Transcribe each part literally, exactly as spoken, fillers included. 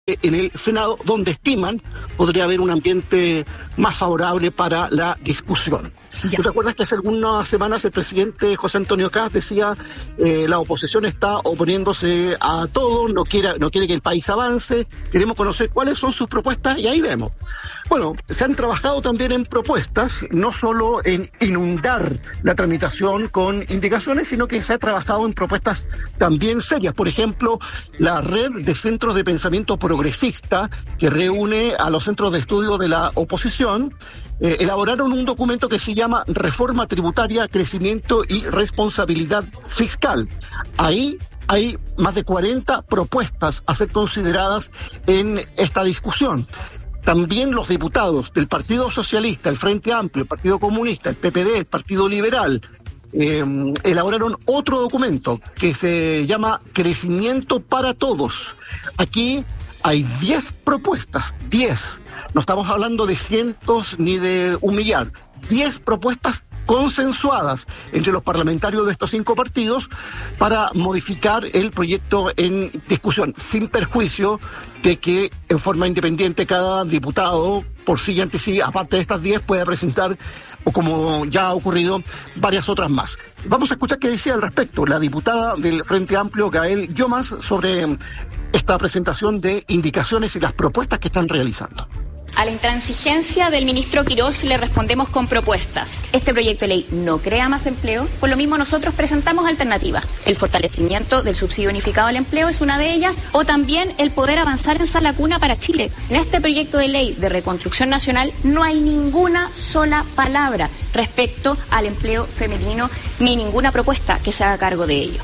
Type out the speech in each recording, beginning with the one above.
en el Senado, donde estiman podría haber un ambiente más favorable para la discusión. Ya. ¿Tú te acuerdas que hace algunas semanas el presidente José Antonio Kast decía eh, la oposición está oponiéndose a todo, no quiere, no quiere que el país avance, queremos conocer cuáles son sus propuestas y ahí vemos? Bueno, se han trabajado también en propuestas, no solo en inundar la tramitación con indicaciones, sino que se ha trabajado en propuestas también serias. Por ejemplo, la red de centros de pensamiento progresista que reúne a los centros de estudio de la oposición, eh, elaboraron un documento que se llama Reforma Tributaria, Crecimiento y Responsabilidad Fiscal. Ahí hay más de cuarenta propuestas a ser consideradas en esta discusión. También los diputados del Partido Socialista, el Frente Amplio, el Partido Comunista, el P P D, el Partido Liberal, eh, elaboraron otro documento que se llama Crecimiento para Todos. Aquí hay diez propuestas, diez. No estamos hablando de cientos ni de un millar. diez propuestas consensuadas entre los parlamentarios de estos cinco partidos para modificar el proyecto en discusión, sin perjuicio de que en forma independiente cada diputado, por sí y ante sí, aparte de estas diez, pueda presentar, o como ya ha ocurrido, varias otras más. Vamos a escuchar qué decía al respecto la diputada del Frente Amplio, Gael Llomas, sobre esta presentación de indicaciones y las propuestas que están realizando. A la intransigencia del ministro Quirós le respondemos con propuestas. Este proyecto de ley no crea más empleo, por lo mismo nosotros presentamos alternativas. El fortalecimiento del subsidio unificado al empleo es una de ellas, o también el poder avanzar en esa lacuna para Chile. En este proyecto de ley de reconstrucción nacional no hay ninguna sola palabra respecto al empleo femenino, ni ninguna propuesta que se haga cargo de ello.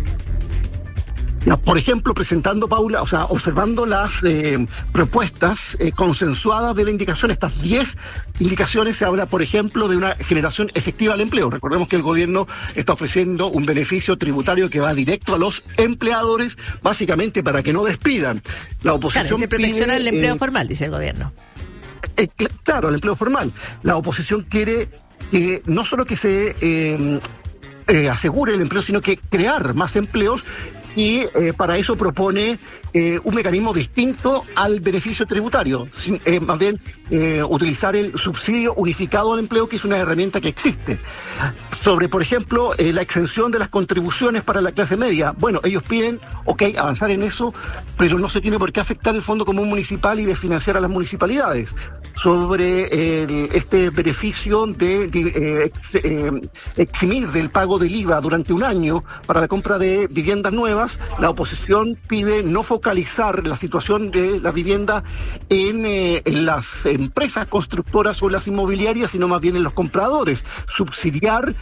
Por ejemplo, presentando, Paula, o sea, observando las eh, propuestas eh, consensuadas de la indicación, estas diez indicaciones, se habla, por ejemplo, de una generación efectiva del empleo. Recordemos que el gobierno está ofreciendo un beneficio tributario que va directo a los empleadores, básicamente para que no despidan. La oposición claro, se protecciona pide, el empleo eh, formal, dice el gobierno. Eh, claro, el empleo formal. La oposición quiere que no solo que se eh, eh, asegure el empleo, sino que crear más empleos. Y eh, para eso propone eh, un mecanismo distinto al beneficio tributario, sin, eh, más bien eh, utilizar el subsidio unificado al empleo, que es una herramienta que existe. Sobre, por ejemplo, eh, la exención de las contribuciones para la clase media. Bueno, ellos piden, ok, avanzar en eso, pero no se tiene por qué afectar el Fondo Común Municipal y desfinanciar a las municipalidades. Sobre el, este beneficio de, de eh, ex, eh, eximir del pago del I V A durante un año para la compra de viviendas nuevas, la oposición pide no focalizar la situación de la vivienda en, eh, en las empresas constructoras o las inmobiliarias, sino más bien en los compradores. Subsidiar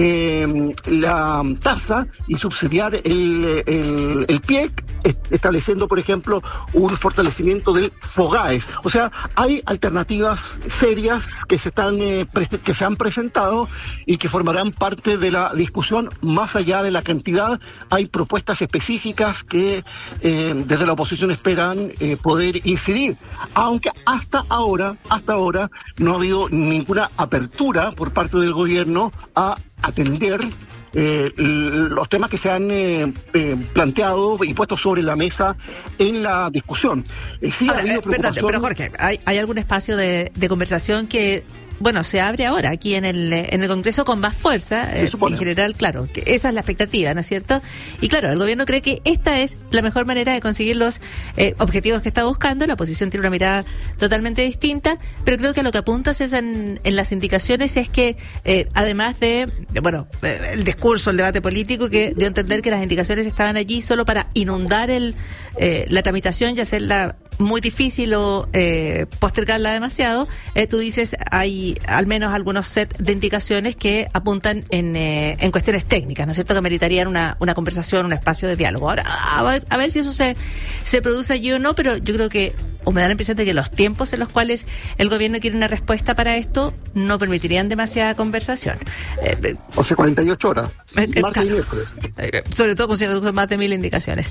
eh, la tasa y subsidiar el, el, el P I E C, estableciendo, por ejemplo, un fortalecimiento del FOGAES. O sea, hay alternativas serias que se están eh, pre- que se han presentado y que formarán parte de la discusión. Más allá de la cantidad, hay propuestas específicas que eh, desde la oposición esperan eh, poder incidir, aunque hasta ahora, hasta ahora no ha habido ninguna apertura por parte del gobierno a atender Eh, los temas que se han eh, eh, planteado y puesto sobre la mesa en la discusión. Eh, sí Ahora, ha habido eh, preocupación... Pero Jorge, ¿hay, hay algún espacio de, de conversación que, bueno, se abre ahora aquí en el en el Congreso con más fuerza? Eh, en general, claro, que esa es la expectativa, ¿no es cierto? Y claro, el gobierno cree que esta es la mejor manera de conseguir los eh, objetivos que está buscando. La oposición tiene una mirada totalmente distinta, pero creo que a lo que apuntas es en, en las indicaciones es que, eh, además de, bueno, eh, el discurso, el debate político, que dio a entender que las indicaciones estaban allí solo para inundar el eh, la tramitación y hacerla muy difícil o eh, postergarla demasiado, eh, tú dices hay al menos algunos set de indicaciones que apuntan en, eh, en cuestiones técnicas, ¿no es cierto?, que meritarían una, una conversación, un espacio de diálogo. Ahora, a ver, a ver si eso se, se produce allí o no, pero yo creo que, o me da la impresión de que los tiempos en los cuales el gobierno quiere una respuesta para esto no permitirían demasiada conversación. Eh, o sea, cuarenta y ocho horas, eh, martes claro, y miércoles. Eh, sobre todo considerando más de mil indicaciones.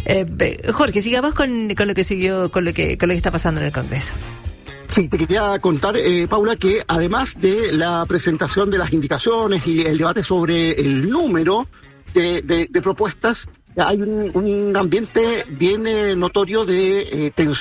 Eh, Jorge, sigamos con, con lo que siguió, con lo que, con lo que está pasando en el Congreso. Sí, te quería contar, eh, Paula, que además de la presentación de las indicaciones y el debate sobre el número de, de, de propuestas, hay un, un ambiente bien eh, notorio de eh, tensión